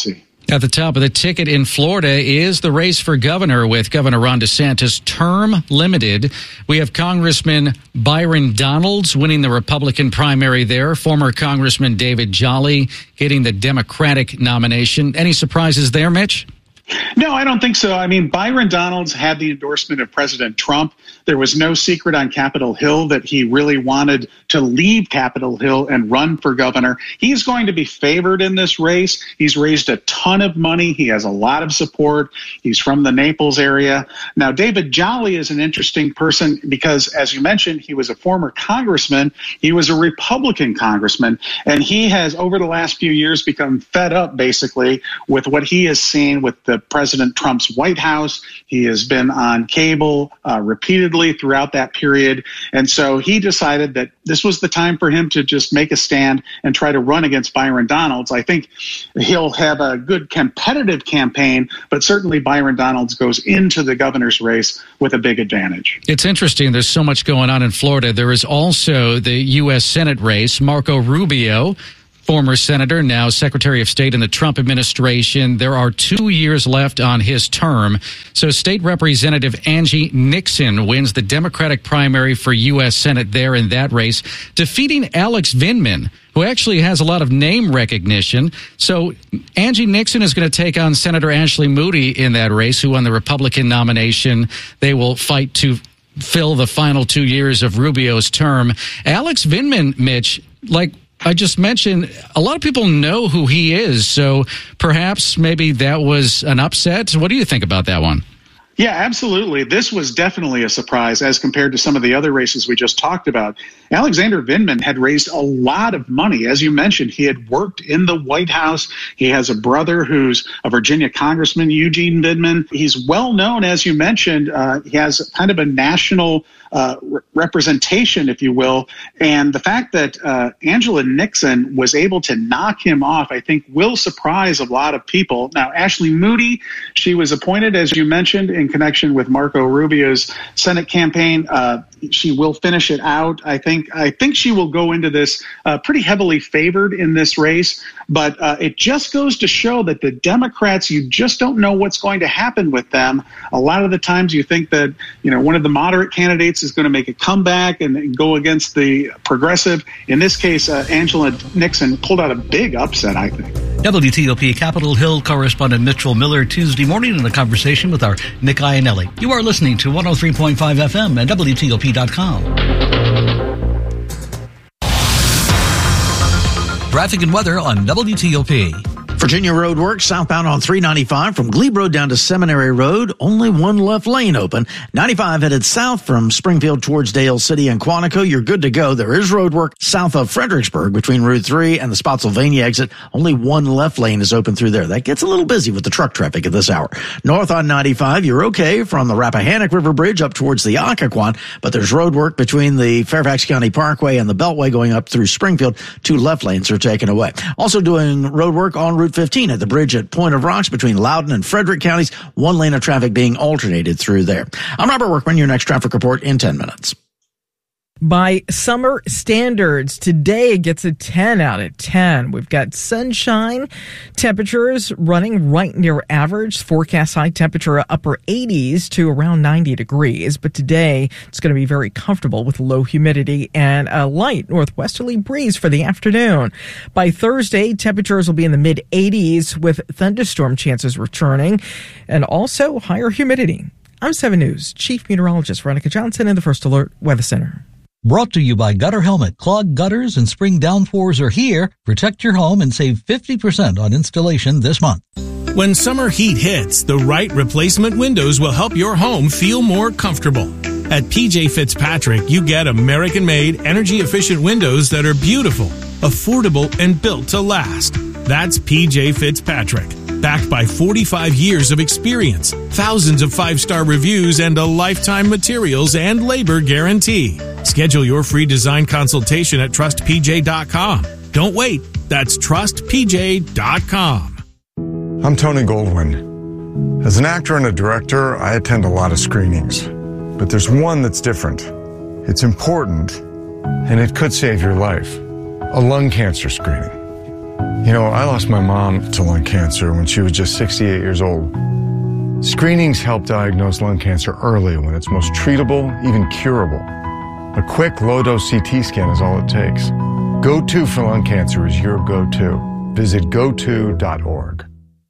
At the top of the ticket in Florida is the race for governor with Governor Ron DeSantis term limited. We have Congressman Byron Donalds winning the Republican primary there. Former Congressman David Jolly getting the Democratic nomination. Any surprises there, Mitch?
No, I don't think so. I mean, Byron Donalds had the endorsement of President Trump. There was no secret on Capitol Hill that he really wanted to leave Capitol Hill and run for governor. He's going to be favored in this race. He's raised a ton of money. He has a lot of support. He's from the Naples area. Now, David Jolly is an interesting person because, as you mentioned, he was a former congressman. He was a Republican congressman, and he has, over the last few years, become fed up, basically, with what he has seen with the President Trump's White House. He has been on cable repeatedly throughout that period. And so he decided that this was the time for him to just make a stand and try to run against Byron Donalds. I think he'll have a good competitive campaign, but certainly Byron Donalds goes into the governor's race with a big advantage.
It's interesting. There's so much going on in Florida. There is also the U.S. Senate race. Marco Rubio, former senator, now Secretary of State in the Trump administration. There are 2 years left on his term. So State Representative Angie Nixon wins the Democratic primary for U.S. Senate there in that race, defeating Alex Vindman, who actually has a lot of name recognition. So Angie Nixon is going to take on Senator Ashley Moody in that race, who won the Republican nomination. They will fight to fill the final 2 years of Rubio's term. Alex Vindman, Mitch, like I just mentioned, a lot of people know who he is, so perhaps maybe that was an upset. What do you think about that one?
Yeah, absolutely. This was definitely a surprise as compared to some of the other races we just talked about. Alexander Vindman had raised a lot of money. As you mentioned, he had worked in the White House. He has a brother who's a Virginia congressman, Eugene Vindman. He's well known, as you mentioned. He has kind of a national representation, if you will. And the fact that Angela Nixon was able to knock him off, I think, will surprise a lot of people. Now, Ashley Moody, she was appointed, as you mentioned, in connection with Marco Rubio's Senate campaign. She will finish it out. I think she will go into this pretty heavily favored in this race. But it just goes to show that the Democrats, you just don't know what's going to happen with them. A lot of the times you think that, one of the moderate candidates is going to make a comeback and go against the progressive. In this case, Angela Nixon pulled out a big upset, I think.
WTOP Capitol Hill correspondent Mitchell Miller Tuesday morning in a conversation with our Nick Iannelli. You are listening to 103.5 FM and WTOP.com. Traffic and weather on WTOP.
Virginia Road work southbound on 395 from Glebe Road down to Seminary Road. Only one left lane open. 95 headed south from Springfield towards Dale City and Quantico. You're good to go. There is road work south of Fredericksburg between Route 3 and the Spotsylvania exit. Only one left lane is open through there. That gets a little busy with the truck traffic at this hour. North on 95, you're okay from the Rappahannock River Bridge up towards the Occoquan, but there's road work between the Fairfax County Parkway and the Beltway going up through Springfield. 2 left lanes are taken away. Also doing road work on Route 15 at the bridge at Point of Rocks between Loudoun and Frederick counties. 1 lane of traffic being alternated through there. I'm Robert Workman, your next traffic report in 10 minutes.
By summer standards, today it gets a 10 out of 10. We've got sunshine, temperatures running right near average, forecast high temperature upper 80s to around 90 degrees. But today it's going to be very comfortable with low humidity and a light northwesterly breeze for the afternoon. By Thursday, temperatures will be in the mid 80s with thunderstorm chances returning and also higher humidity. I'm 7 News Chief Meteorologist Veronica Johnson in the First Alert Weather Center.
Brought to you by Gutter Helmet. Clogged gutters and spring downpours are here. Protect your home and save 50% on installation this month.
When summer heat hits, the right replacement windows will help your home feel more comfortable. At PJ Fitzpatrick, you get American-made, energy-efficient windows that are beautiful, affordable, and built to last. That's PJ Fitzpatrick. Backed by 45 years of experience, thousands of 5-star reviews, and a lifetime materials and labor guarantee. Schedule your free design consultation at TrustPJ.com. Don't wait. That's TrustPJ.com.
I'm Tony Goldwyn. As an actor and a director, I attend a lot of screenings. But there's one that's different. It's important, and it could save your life. A lung cancer screening. You know, I lost my mom to lung cancer when she was just 68 years old. Screenings help diagnose lung cancer early when it's most treatable, even curable. A quick, low-dose CT scan is all it takes. Go-To for lung cancer is your go-to. Visit goto.org.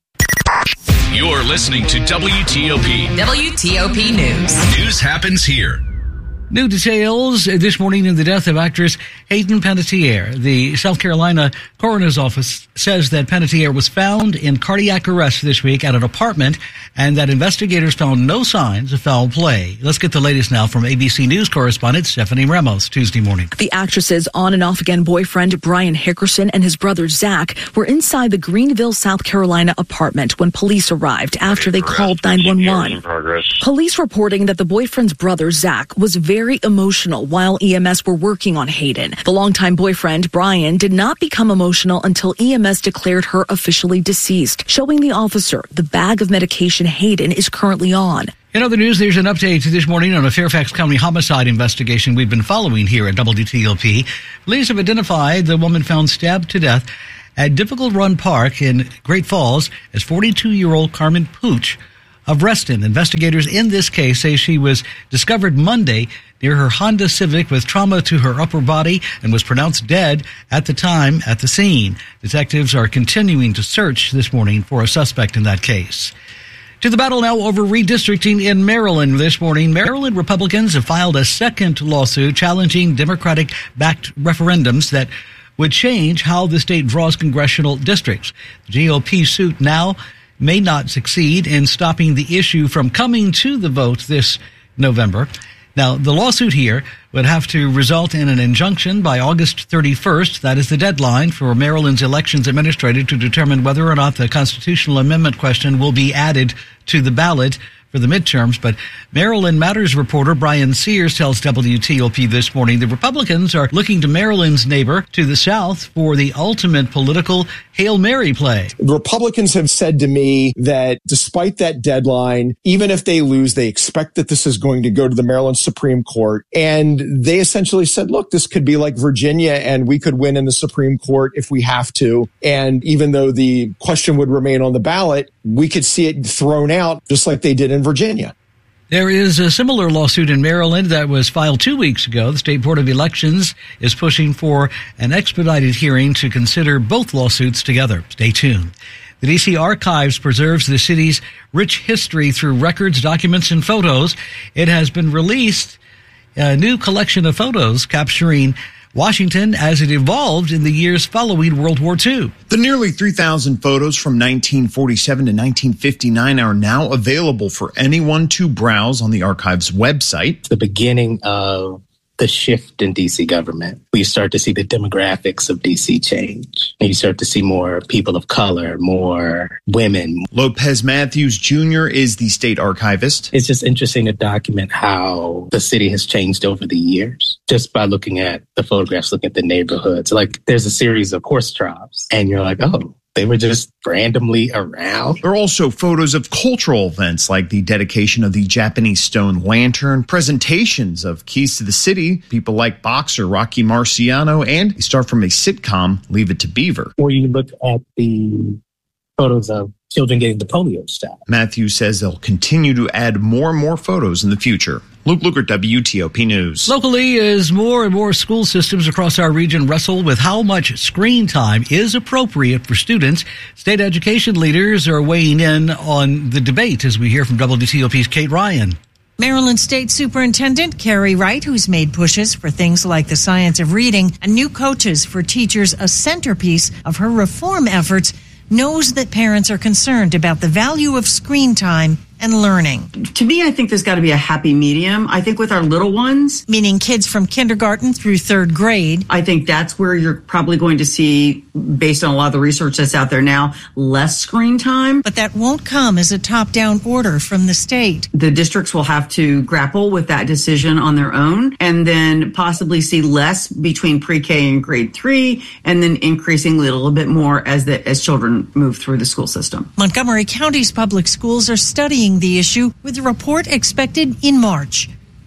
You're listening to WTOP.
WTOP News.
News happens here.
New details this morning in the death of actress Hayden Panettiere. The South Carolina Coroner's Office says that Panettiere was found in cardiac arrest this week at an apartment and that investigators found no signs of foul play. Let's get the latest now from ABC News correspondent Stephanie Ramos Tuesday morning.
The actress's on and off again boyfriend Brian Hickerson and his brother Zach were inside the Greenville, South Carolina apartment when police arrived after they called 911. Police reporting that the boyfriend's brother Zach was very emotional while EMS were working on Hayden. The longtime boyfriend, Brian, did not become emotional until EMS declared her officially deceased, showing the officer the bag of medication Hayden is currently on.
In other news, there's an update this morning on a Fairfax County homicide investigation we've been following here at WTOP. Police have identified the woman found stabbed to death at Difficult Run Park in Great Falls as 42-year-old Carmen Pooch of Reston. Investigators in this case say she was discovered Monday near her Honda Civic with trauma to her upper body and was pronounced dead at the time at the scene. Detectives are continuing to search this morning for a suspect in that case. To the battle now over redistricting in Maryland this morning. Maryland Republicans have filed a second lawsuit challenging Democratic-backed referendums that would change how the state draws congressional districts. The GOP suit now may not succeed in stopping the issue from coming to the vote this November. Now, the lawsuit here would have to result in an injunction by August 31st. That is the deadline for Maryland's elections administrator to determine whether or not the constitutional amendment question will be added to the ballot for the midterms. But Maryland Matters reporter Brian Sears tells WTOP this morning the Republicans are looking to Maryland's neighbor to the south for the ultimate political Hail Mary play.
The Republicans have said to me that despite that deadline, even if they lose, they expect that this is going to go to the Maryland Supreme Court. And they essentially said, look, this could be like Virginia and we could win in the Supreme Court if we have to. And even though the question would remain on the ballot, we could see it thrown out just like they did in Virginia.
There is a similar lawsuit in Maryland that was filed 2 weeks ago. The State Board of Elections is pushing for an expedited hearing to consider both lawsuits together. Stay tuned. The D.C. Archives preserves the city's rich history through records, documents, and photos. It has been released a new collection of photos capturing Washington as it evolved in the years following World War II.
The nearly 3,000 photos from 1947 to 1959 are now available for anyone to browse on the Archives website.
The beginning of the shift in D.C. government. We start to see the demographics of D.C. change. And you start to see more people of color, more women.
Lopez Matthews Jr. is the state archivist.
It's just interesting to document how the city has changed over the years. Just by looking at the photographs, looking at the neighborhoods. Like there's a series of horse troughs and you're like, oh, they were just randomly around.
There are also photos of cultural events like the dedication of the Japanese stone lantern, presentations of keys to the city, people like boxer Rocky Marciano, and a star from a sitcom, Leave It to Beaver.
Or you look at the photos of children getting the polio shot.
Matthews says they'll continue to add more and more photos in the future. Luke Luker, WTOP News.
Locally, as more and more school systems across our region wrestle with how much screen time is appropriate for students, state education leaders are weighing in on the debate, as we hear from WTOP's Kate Ryan.
Maryland State Superintendent Carrie Wright, who's made pushes for things like the science of reading and new coaches for teachers, a centerpiece of her reform efforts, knows that parents are concerned about the value of screen time and learning.
To me, I think there's got to be a happy medium. I think with our little ones,
meaning kids from kindergarten through third grade,
I think that's where you're probably going to see, based on a lot of the research that's out there now, less screen time.
But that won't come as a top-down order from the state.
The districts will have to grapple with that decision on their own and then possibly see less between pre-K and grade 3 and then increasing a little bit more as children move through the school system.
Montgomery County's public schools are studying the issue with a report expected in March.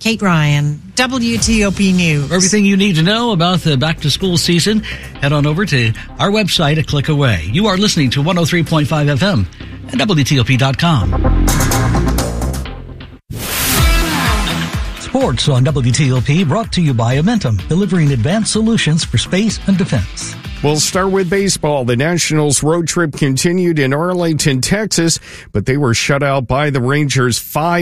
Kate Ryan, WTOP News.
For everything you need to know about the back-to-school season, head on over to our website, a click away. You are listening to 103.5 FM at WTOP.com. Sports on WTOP, brought to you by Amentum, delivering advanced solutions for space and defense.
We'll start with baseball. The Nationals road trip continued in Arlington, Texas, but they were shut out by the Rangers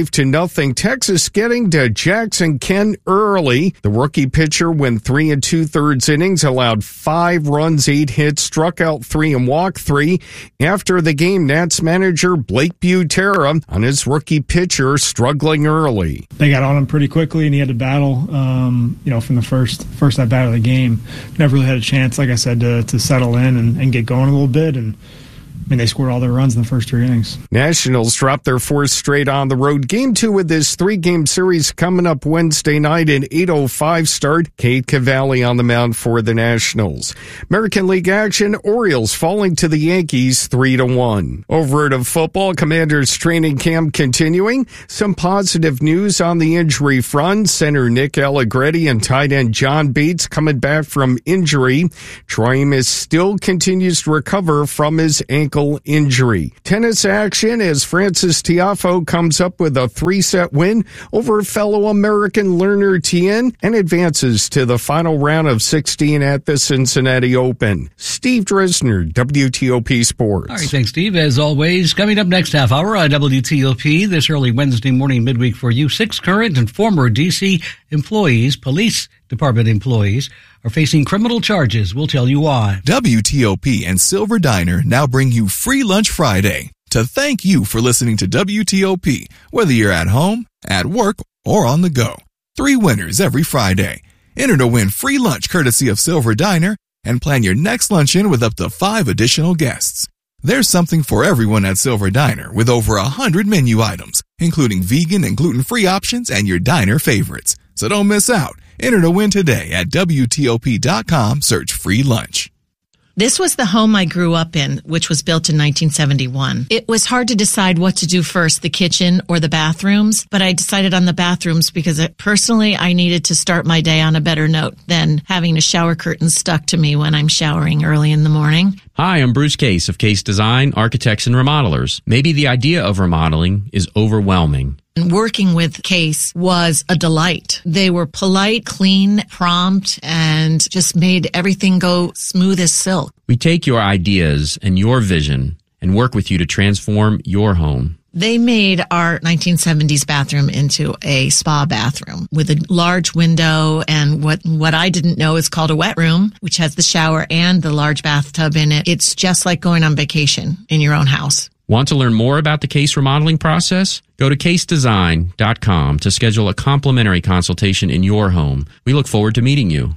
5-0. Texas getting to Jackson Kent early. The rookie pitcher went 3 2/3 innings, allowed 5 runs, 8 hits, struck out 3 and walked 3. After the game, Nats manager Blake Butera on his rookie pitcher struggling early.
They got on him pretty quickly, and he had to battle, from the first at bat of the game. Never really had a chance, like I said, to settle in and get going a little bit. And they scored all their runs in the first 3 innings.
Nationals dropped their 4th straight on the road. Game 2 of this 3-game series coming up Wednesday night, an 8:05 start. Cade Cavalli on the mound for the Nationals. American League action, Orioles falling to the Yankees 3-1. Over to football, Commanders training camp continuing. Some positive news on the injury front. Center Nick Allegretti and tight end John Bates coming back from injury. Troy Amos still continues to recover from his ankle injury. Tennis action as Francis Tiafoe comes up with a 3-set win over fellow American Lerner Tien and advances to the final round of 16 at the Cincinnati Open. Steve Dresner, WTOP Sports.
All right, thanks, Steve. As always, coming up next half hour on WTOP this early Wednesday morning midweek for you, 6 current and former D.C. employees, police department employees, are facing criminal charges. We'll tell you why.
WTOP and Silver Diner now bring you Free Lunch Friday to thank you for listening to WTOP, whether you're at home, at work, or on the go. 3 winners every Friday. Enter to win free lunch courtesy of Silver Diner and plan your next luncheon with up to 5 additional guests. There's something for everyone at Silver Diner with over 100 menu items, including vegan and gluten-free options and your diner favorites. So don't miss out. Enter to win today at WTOP.com. Search free lunch.
This was the home I grew up in, which was built in 1971. It was hard to decide what to do first, the kitchen or the bathrooms, but I decided on the bathrooms because personally I needed to start my day on a better note than having a shower curtain stuck to me when I'm showering early in the morning.
Hi, I'm Bruce Case of Case Design, Architects and Remodelers. Maybe the idea of remodeling is overwhelming.
And working with Case was a delight. They were polite, clean, prompt, and just made everything go smooth as silk.
We take your ideas and your vision and work with you to transform your home.
They made our 1970s bathroom into a spa bathroom with a large window and what I didn't know is called a wet room, which has the shower and the large bathtub in it. It's just like going on vacation in your own house.
Want to learn more about the Case remodeling process? Go to casedesign.com to schedule a complimentary consultation in your home. We look forward to meeting you.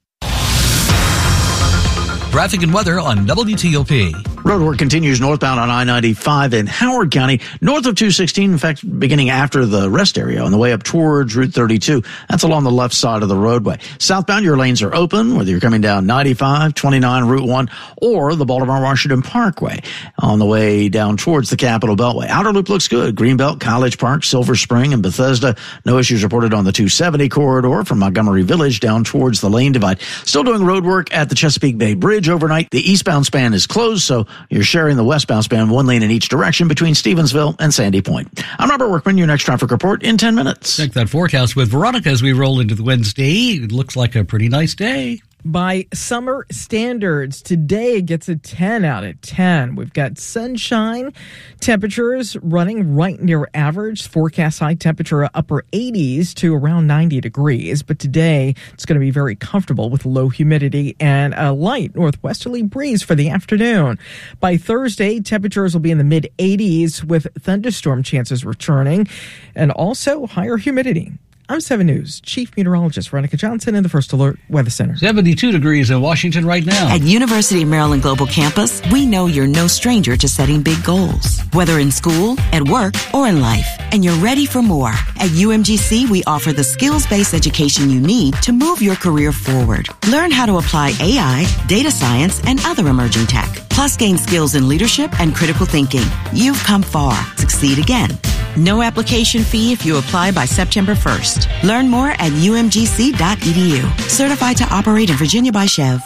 Traffic and weather on WTOP.
Road work continues northbound on I-95 in Howard County, north of 216, in fact, beginning after the rest area on the way up towards Route 32. That's along the left side of the roadway. Southbound, your lanes are open, whether you're coming down 95, 29, Route 1, or the Baltimore-Washington Parkway on the way down towards the Capitol Beltway. Outer loop looks good. Greenbelt, College Park, Silver Spring, and Bethesda. No issues reported on the 270 corridor from Montgomery Village down towards the Lane Divide. Still doing road work at the Chesapeake Bay Bridge overnight. The eastbound span is closed, so you're sharing the westbound span, 1 lane in each direction between Stevensville and Sandy Point. I'm Robert Workman, your next traffic report in 10 minutes.
Check that forecast with Veronica as we roll into the Wednesday. It looks like a pretty nice day.
By summer standards, today it gets a 10 out of 10. We've got sunshine, temperatures running right near average, forecast high temperature upper 80s to around 90 degrees. But today it's going to be very comfortable with low humidity and a light northwesterly breeze for the afternoon. By Thursday, temperatures will be in the mid 80s with thunderstorm chances returning and also higher humidity. I'm 7 News Chief Meteorologist Veronica Johnson in the First Alert Weather Center.
72 degrees in Washington right now.
At University of Maryland Global Campus, we know you're no stranger to setting big goals, whether in school, at work, or in life, and you're ready for more. At UMGC, we offer the skills-based education you need to move your career forward. Learn how to apply AI, data science, and other emerging tech, plus gain skills in leadership and critical thinking. You've come far. Succeed again. No application fee if you apply by September 1st. Learn more at umgc.edu. Certified to operate in Virginia by Chev.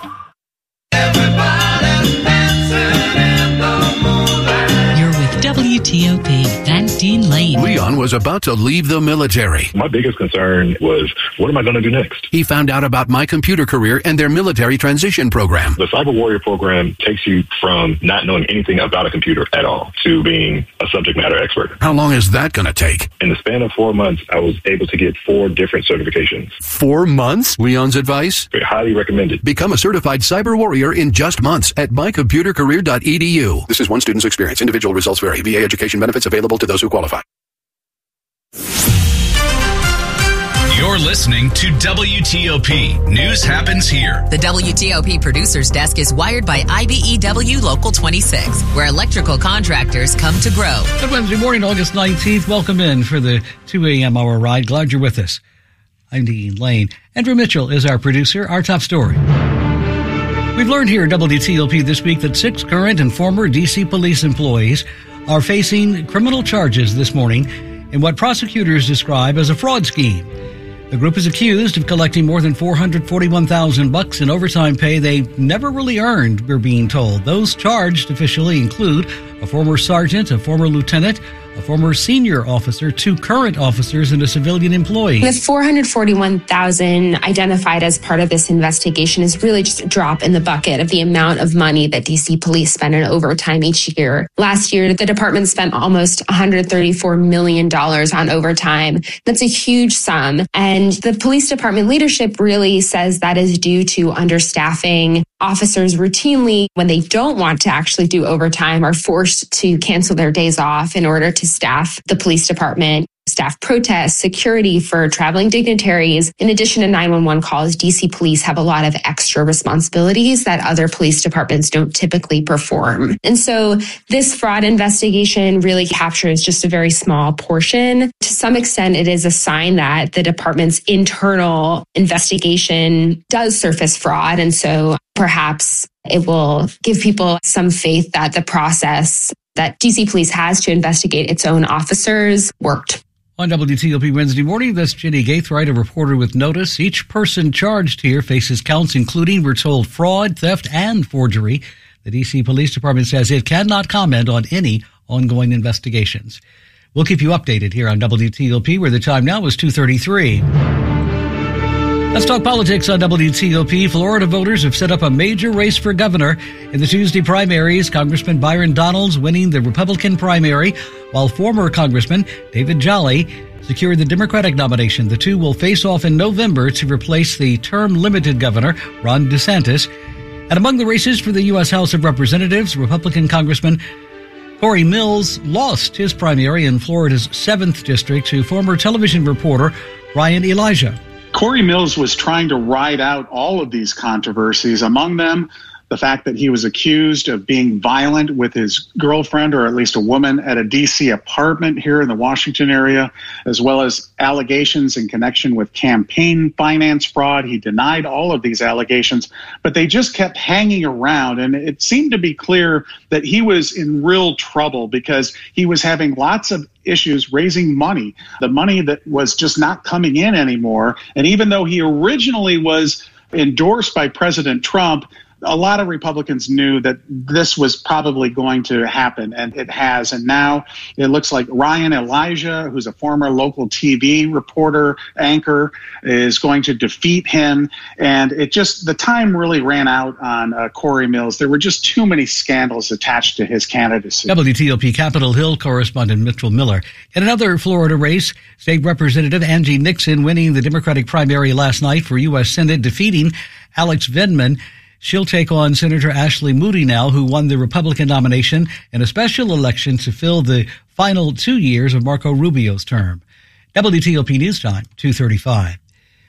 You're with WTOP, Van Dean Lane.
Leon was about to leave the military.
My biggest concern was, what am I going to do next?
He found out about My Computer Career and their military transition program.
The Cyber Warrior program takes you from not knowing anything about a computer at all to being a subject matter expert.
How long is that going to take?
In the span of 4 months, I was able to get 4 different certifications.
4 months? Leon's advice?
Highly recommended.
Become a certified cyber warrior in just months at mycomputercareer.edu. This is one student's experience. Individual results vary. VA education benefits available to those who qualify.
You're listening to WTOP. News happens here.
The WTOP producer's desk is wired by IBEW Local 26, where electrical contractors come to grow.
Good Wednesday morning, August 19th. Welcome in for the 2 a.m. hour ride. Glad you're with us. I'm Dean Lane. Andrew Mitchell is our producer. Our top story. We've learned here at WTOP this week that 6 current and former D.C. police employees are facing criminal charges this morning in what prosecutors describe as a fraud scheme. The group is accused of collecting more than $441,000 in overtime pay they never really earned, we're being told. Those charged officially include a former sergeant, a former lieutenant, a former senior officer, 2 current officers, and a civilian employee.
The $441,000 identified as part of this investigation is really just a drop in the bucket of the amount of money that DC police spend in overtime each year. Last year, the department spent almost $134 million on overtime. That's a huge sum. And the police department leadership really says that is due to understaffing. Officers routinely, when they don't want to actually do overtime, are forced to cancel their days off in order to staff the police department. Staff protests, security for traveling dignitaries. In addition to 911 calls, DC police have a lot of extra responsibilities that other police departments don't typically perform. And so this fraud investigation really captures just a very small portion. To some extent, it is a sign that the department's internal investigation does surface fraud. And so perhaps it will give people some faith that the process that DC police has to investigate its own officers worked.
On WTOP Wednesday morning, that's Jenny Gaithright, a reporter with Notice. Each person charged here faces counts including, we're told, fraud, theft, and forgery. The D.C. Police Department says it cannot comment on any ongoing investigations. We'll keep you updated here on WTOP, where the time now is 2:33. Let's talk politics on WTOP. Florida voters have set up a major race for governor. In the Tuesday primaries, Congressman Byron Donalds winning the Republican primary, while former Congressman David Jolly secured the Democratic nomination. The two will face off in November to replace the term-limited governor, Ron DeSantis. And among the races for the U.S. House of Representatives, Republican Congressman Corey Mills lost his primary in Florida's 7th district to former television reporter Ryan Elijah.
Corey Mills was trying to ride out all of these controversies, among them the fact that he was accused of being violent with his girlfriend, or at least a woman, at a D.C. apartment here in the Washington area, as well as allegations in connection with campaign finance fraud. He denied all of these allegations, but they just kept hanging around. And it seemed to be clear that he was in real trouble because he was having lots of issues raising money, the money that was just not coming in anymore. And even though he originally was endorsed by President Trump, a lot of Republicans knew that this was probably going to happen, and it has. And now it looks like Ryan Elijah, who's a former local TV reporter, anchor, is going to defeat him. And it just, the time really ran out on Corey Mills. There were just too many scandals attached to his candidacy.
WTOP Capitol Hill correspondent Mitchell Miller. In another Florida race, State Representative Angie Nixon winning the Democratic primary last night for U.S. Senate, defeating Alex Vindman. She'll take on Senator Ashley Moody now, who won the Republican nomination in a special election to fill the final 2 years of Marco Rubio's term. WTOP News Time, 2:35.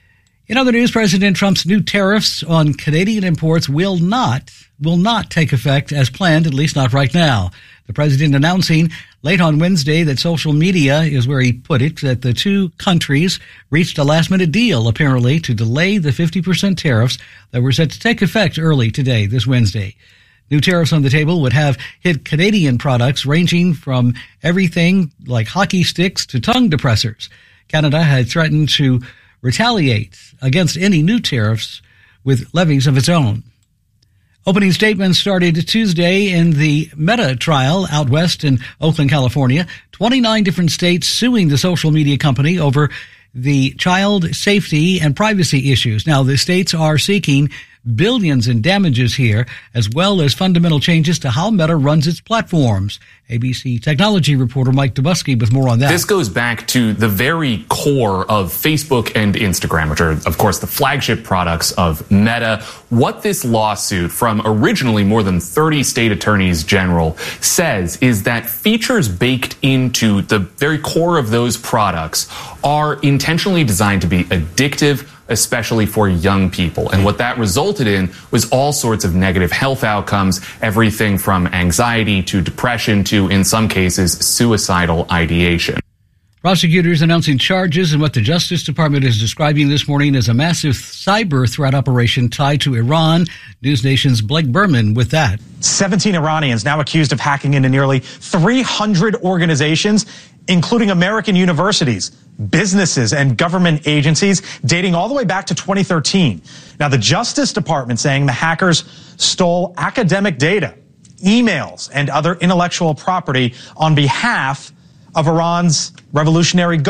In other news, President Trump's new tariffs on Canadian imports will not take effect as planned, at least not right now. The president announcing late on Wednesday that social media is where he put it, that the two countries reached a last-minute deal, apparently, to delay the 50% tariffs that were set to take effect early today, this Wednesday. New tariffs on the table would have hit Canadian products ranging from everything like hockey sticks to tongue depressors. Canada had threatened to retaliate against any new tariffs with levies of its own. Opening statements started Tuesday in the Meta trial out west in Oakland, California. 29 different states suing the social media company over the child safety and privacy issues. Now, the states are seeking billions in damages here, as well as fundamental changes to how Meta runs its platforms. ABC technology reporter Mike Dubusky with more on that.
This goes back to the very core of Facebook and Instagram, which are, of course, the flagship products of Meta. What this lawsuit from originally more than 30 state attorneys general says is that features baked into the very core of those products are intentionally designed to be addictive, especially for young people. And what that resulted in was all sorts of negative health outcomes, everything from anxiety to depression to, in some cases, suicidal ideation.
Prosecutors announcing charges in what the Justice Department is describing this morning as a massive cyber threat operation tied to Iran. News Nation's Blake Berman with that.
17 Iranians now accused of hacking into nearly 300 organizations, including American universities, businesses, and government agencies, dating all the way back to 2013. Now, the Justice Department saying the hackers stole academic data, emails, and other intellectual property on behalf of Iran's Revolutionary Guard.